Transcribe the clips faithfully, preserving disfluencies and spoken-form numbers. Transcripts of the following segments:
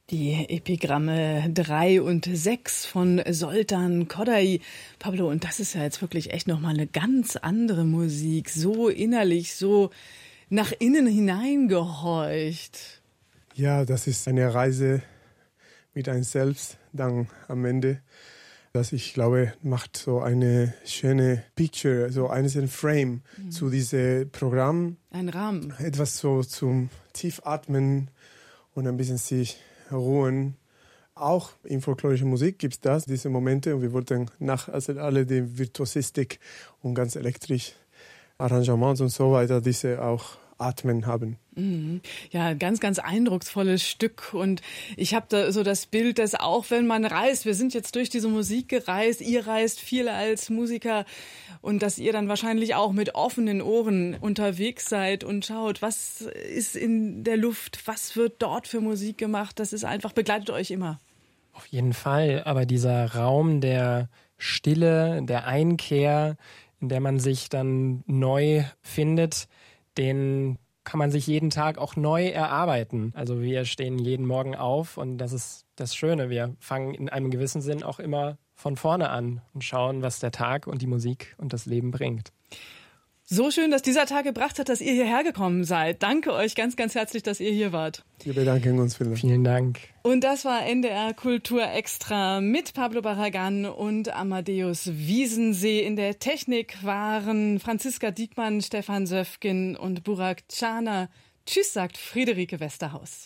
Die Epigramme drei und sechs von Zoltan Kodály. Pablo, und das ist ja jetzt wirklich echt nochmal eine ganz andere Musik. So innerlich, so nach innen hineingehorcht. Ja, das ist eine Reise mit einem selbst dann am Ende. Das, ich glaube, macht so eine schöne Picture, so einen Frame mhm. zu diesem Programm. Ein Rahmen. Etwas so zum Tiefatmen und ein bisschen sich ruhen. Auch in folklorischer Musik gibt es das, diese Momente. Und wir wollten nach also alle die Virtuosistik und ganz elektrisch Arrangements und so weiter, diese auch Atmen haben. Mhm. Ja, ganz, ganz eindrucksvolles Stück. Und ich habe da so das Bild, dass auch wenn man reist, wir sind jetzt durch diese Musik gereist, ihr reist viel als Musiker und dass ihr dann wahrscheinlich auch mit offenen Ohren unterwegs seid und schaut, was ist in der Luft, was wird dort für Musik gemacht. Das ist einfach, begleitet euch immer. Auf jeden Fall, aber dieser Raum der Stille, der Einkehr, in der man sich dann neu findet, den kann man sich jeden Tag auch neu erarbeiten. Also wir stehen jeden Morgen auf und das ist das Schöne. Wir fangen in einem gewissen Sinn auch immer von vorne an und schauen, was der Tag und die Musik und das Leben bringt. So schön, dass dieser Tag gebracht hat, dass ihr hierher gekommen seid. Danke euch ganz, ganz herzlich, dass ihr hier wart. Wir bedanken uns vielen. Vielen Dank. Und das war N D R Kultur Extra mit Pablo Barragan und Amadeus Wiesensee. In der Technik waren Franziska Diekmann, Stefan Söfgen und Burak Çağner. Tschüss, sagt Friederike Westerhaus.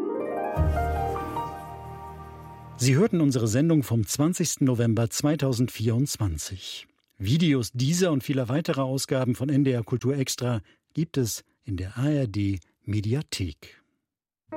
Sie hörten unsere Sendung vom zwanzigsten November zweitausendvierundzwanzig. Videos dieser und vieler weiterer Ausgaben von N D R Kultur Extra gibt es in der A R D Mediathek.